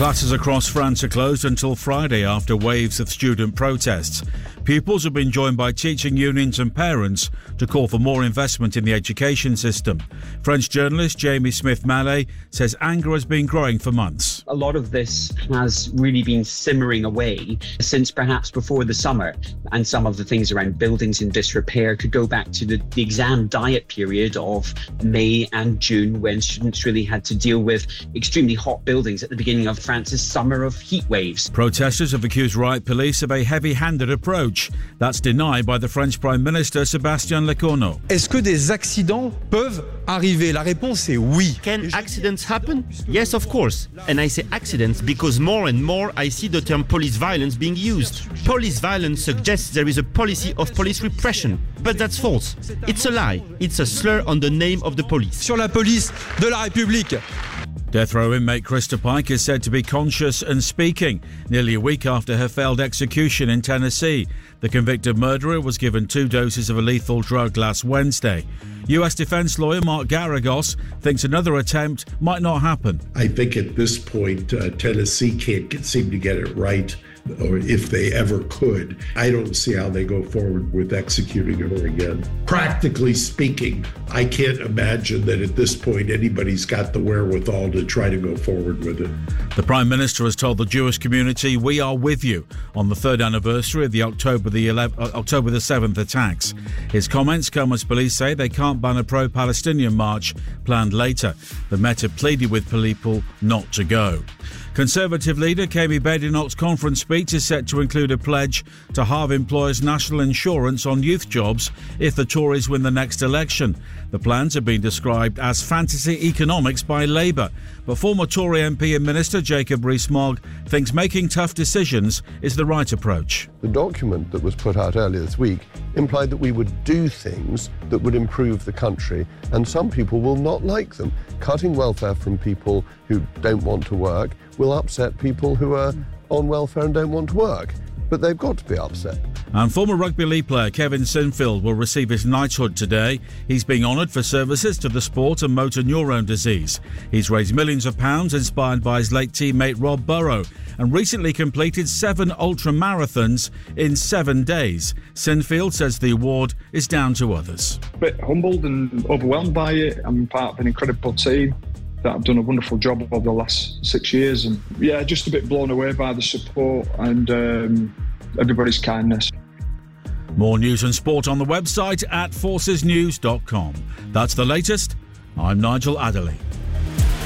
Classes across France are closed until Friday after waves of student protests. Pupils have been joined by teaching unions and parents to call for more investment in the education system. French journalist Jamie Smith-Mallet says anger has been growing for months. A lot of this has really been simmering away since perhaps before the summer, and some of the things around buildings in disrepair could go back to the exam diet period of May and June, when students really had to deal with extremely hot buildings at the beginning of France's summer of heat waves. Protesters have accused riot police of a heavy-handed approach. That's denied by the French Prime Minister Sébastien Lecornu. Est-ce que des accidents peuvent arriver? La réponse est oui. Can accidents happen? Yes, of course. And I say accidents because more and more I see the term police violence being used. Police violence suggests there is a policy of police repression. But that's false. It's a lie. It's a slur on the name of the police. Sur la police de la République. Death row inmate Krista Pike is said to be conscious and speaking, nearly a week after her failed execution in Tennessee. The convicted murderer was given 2 doses of a lethal drug last Wednesday. US defence lawyer Mark Garagos thinks another attempt might not happen. I think at this point, Tennessee can't seem to get it right, or if they ever could. I don't see how they go forward with executing her again. Practically speaking, I can't imagine that at this point anybody's got the wherewithal to try to go forward with it. The Prime Minister has told the Jewish community, "We are with you," on the 3rd anniversary of the October the 7th attacks. His comments come as police say they can't ban a pro-Palestinian march planned later. The Met have pleaded with people not to go. Conservative leader Kemi Badenoch's conference speech is set to include a pledge to halve employers' national insurance on youth jobs if the Tories win the next election. The plans have been described as fantasy economics by Labour, but former Tory MP and Minister Jacob Rees-Mogg thinks making tough decisions is the right approach. The document that was put out earlier this week implied that we would do things that would improve the country, and some people will not like them. Cutting welfare from people who don't want to work will upset people who are on welfare and don't want to work. But they've got to be upset. And former rugby league player Kevin Sinfield will receive his knighthood today. He's being honoured for services to the sport and motor neurone disease. He's raised millions of pounds inspired by his late teammate Rob Burrow and recently completed 7 ultra-marathons in 7 days. Sinfield says the award is down to others. A bit humbled and overwhelmed by it. I'm part of an incredible team that have done a wonderful job over the last 6 years, and just a bit blown away by the support and everybody's kindness. More news and sport on the website at forcesnews.com. That's the latest. I'm Nigel Adderley.